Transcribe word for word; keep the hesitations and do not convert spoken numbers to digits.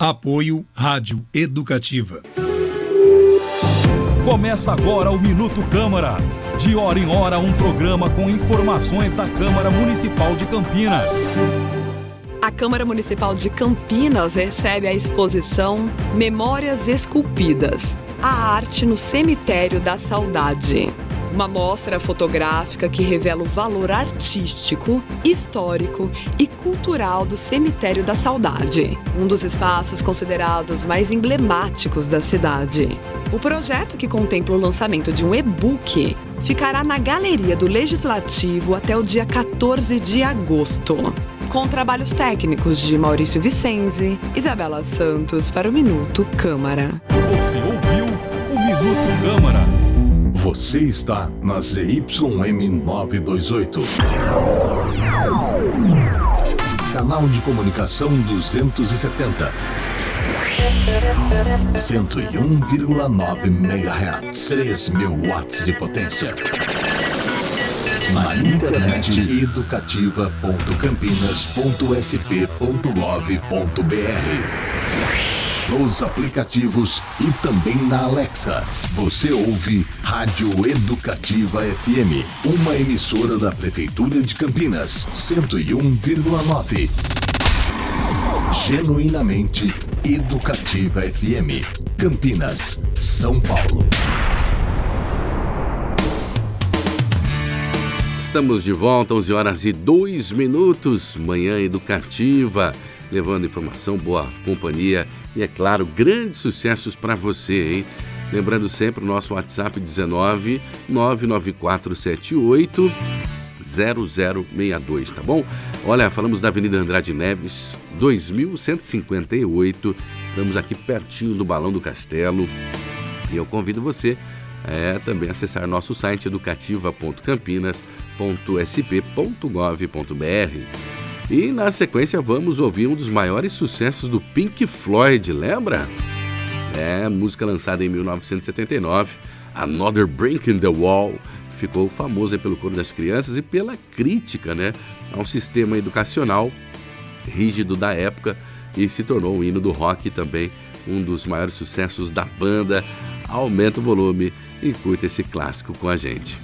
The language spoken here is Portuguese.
Apoio Rádio Educativa. Começa agora o Minuto Câmara. De hora em hora, um programa com informações da Câmara Municipal de Campinas. A Câmara Municipal de Campinas recebe a exposição Memórias Esculpidas, a arte no Cemitério da Saudade. Uma mostra fotográfica que revela o valor artístico, histórico e cultural do Cemitério da Saudade, um dos espaços considerados mais emblemáticos da cidade. O projeto, que contempla o lançamento de um e-book, ficará na Galeria do Legislativo até o dia quatorze de agosto. Com trabalhos técnicos de Maurício Vicenzi, Isabela Santos para o Minuto Câmara. Você ouviu o Minuto Câmara. Você está na Z Y M novecentos e vinte e oito. Canal de comunicação duzentos e setenta. cento e um vírgula nove megahertz. três mil watts de potência. Na internet educativa ponto campinas ponto s p ponto gov ponto b r. Nos aplicativos e também na Alexa. Você ouve Rádio Educativa F M, uma emissora da Prefeitura de Campinas, cento e um vírgula nove. Genuinamente Educativa F M, Campinas, São Paulo. Estamos de volta, onze horas e dois minutos, Manhã Educativa, levando informação, boa companhia e, é claro, grandes sucessos para você, hein? Lembrando sempre o nosso WhatsApp dezenove, nove nove quatro sete oito, zero zero seis dois, tá bom? Olha, falamos da Avenida Andrade Neves, dois mil cento e cinquenta e oito, estamos aqui pertinho do Balão do Castelo e eu convido você é, também a acessar nosso site educativa ponto campinas ponto s p ponto gov ponto b r. E na sequência vamos ouvir um dos maiores sucessos do Pink Floyd, lembra? É, música lançada em mil novecentos e setenta e nove, Another Brick in the Wall, ficou famosa pelo coro das crianças e pela crítica, né, ao sistema educacional rígido da época, e se tornou um hino do rock também, um dos maiores sucessos da banda. Aumenta o volume e curta esse clássico com a gente.